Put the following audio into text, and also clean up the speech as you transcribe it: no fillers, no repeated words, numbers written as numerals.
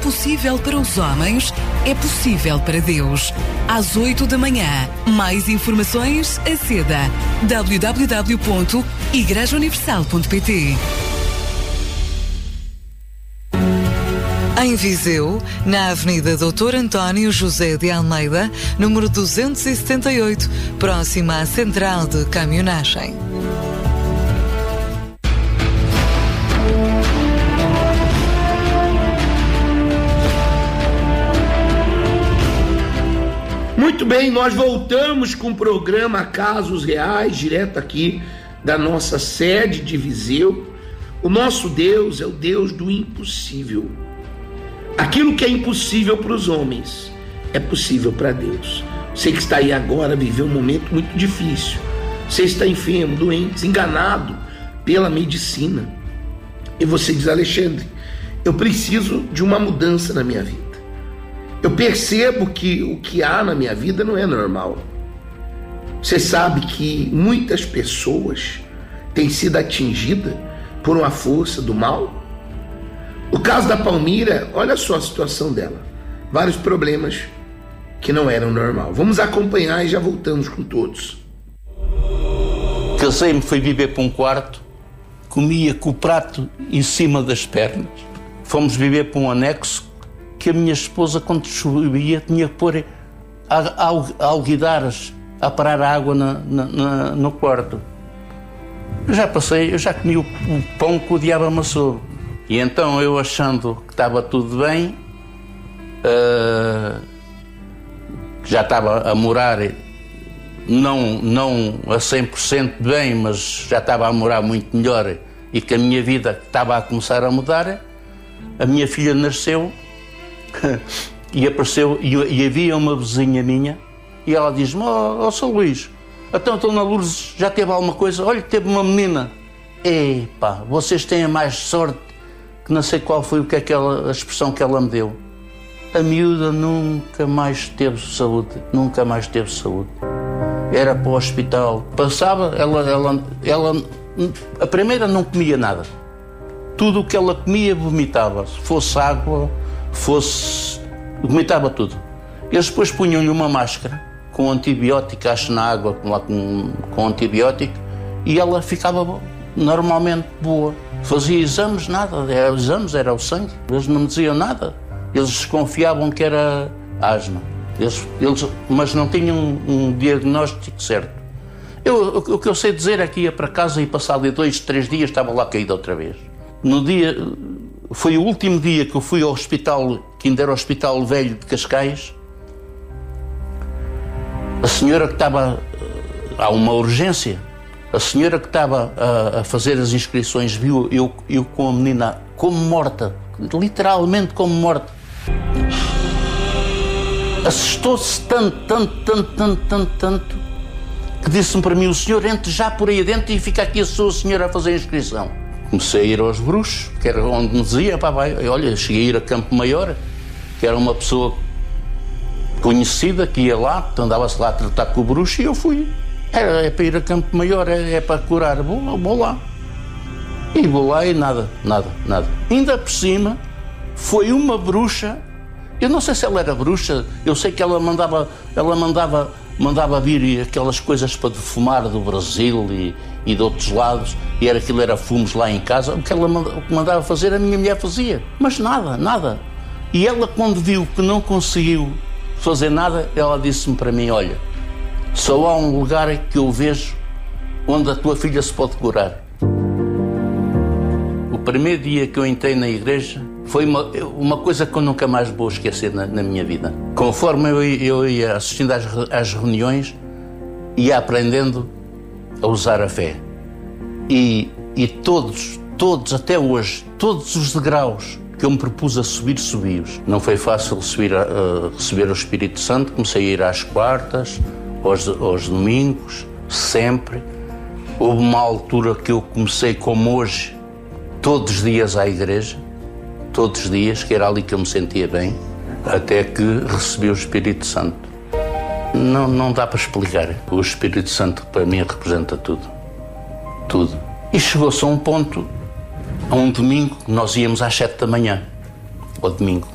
impossível para os homens é possível para Deus. Às 8 da manhã. Mais informações, aceda www.igrejauniversal.pt. Em Viseu, na Avenida Dr. António José de Almeida, número 278, próxima à Central de Caminhonagem. Muito bem, nós voltamos com o programa Casos Reais, direto aqui da nossa sede de Viseu. O nosso Deus é o Deus do impossível. Aquilo que é impossível para os homens é possível para Deus. Você que está aí agora viveu um momento muito difícil. Você está enfermo, doente, enganado pela medicina. E você diz: Alexandre, eu preciso de uma mudança na minha vida. Eu percebo que o que há na minha vida não é normal. Você sabe que muitas pessoas têm sido atingidas por uma força do mal? O caso da Palmira, olha só a situação dela. Vários problemas que não eram normal. Vamos acompanhar e já voltamos com todos. Casei-me, fui viver para um quarto, comia com o prato em cima das pernas. Fomos viver para um anexo que a minha esposa, quando chovia, tinha que pôr alguidares a parar a água no quarto. Eu já comi o pão que o diabo amassou. E então eu, achando que estava tudo bem, já estava a morar, não a 100% bem, mas já estava a morar muito melhor e que a minha vida estava a começar a mudar, a minha filha nasceu e apareceu, e havia uma vizinha minha, e ela diz-me: ó São Luís, então a Dona Lourdes já teve alguma coisa? Olha, teve uma menina. Epá, vocês têm mais sorte, que não sei qual foi a expressão que ela me deu. A miúda nunca mais teve saúde, nunca mais teve saúde. Era para o hospital, passava, ela a primeira não comia nada. Tudo o que ela comia vomitava, se fosse água, vomitava tudo. Eles depois punham-lhe uma máscara com antibiótico, acho na água, com antibiótico, e ela ficava normalmente boa. Fazia exames, nada, era o sangue. Eles não me diziam nada. Eles desconfiavam que era asma. Mas não tinham um diagnóstico certo. O que eu sei dizer é que ia para casa e passado 2, 3 dias estava lá caída outra vez. Foi o último dia que eu fui ao hospital, que ainda era o Hospital Velho de Cascais. A senhora que estava... Há uma urgência. A senhora que estava a fazer as inscrições viu eu com a menina como morta, literalmente como morta. Assustou-se tanto, que disse-me para mim: o senhor entre já por aí dentro e fica aqui a sua senhora a fazer a inscrição. Comecei a ir aos bruxos, que era onde me dizia: pá, vai. Olha, cheguei a ir a Campo Maior, que era uma pessoa conhecida que ia lá, andava-se lá a tratar com o bruxo, e eu fui. É para ir a Campo Maior, é para curar. Vou lá. E vou lá e nada. Ainda por cima, foi uma bruxa. Eu não sei se ela era bruxa, eu sei que ela mandava vir aquelas coisas para defumar do Brasil e de outros lados, e aquilo era fumos lá em casa. O que ela mandava fazer, a minha mulher fazia. Mas nada. E ela, quando viu que não conseguiu fazer nada, ela disse-me para mim: olha, só há um lugar que eu vejo onde a tua filha se pode curar. O primeiro dia que eu entrei na igreja foi uma coisa que eu nunca mais vou esquecer na minha vida. Conforme eu ia assistindo às reuniões, ia aprendendo a usar a fé. E todos, até hoje, todos os degraus que eu me propus a subir, subi-os. Não foi fácil receber o Espírito Santo. Comecei a ir às quartas, aos domingos, sempre. Houve uma altura que eu comecei, como hoje, todos os dias à igreja, todos os dias, que era ali que eu me sentia bem, até que recebi o Espírito Santo. Não dá para explicar. O Espírito Santo para mim representa tudo. Tudo. E chegou-se a um ponto, a um domingo, nós íamos às 7 da manhã, ao domingo.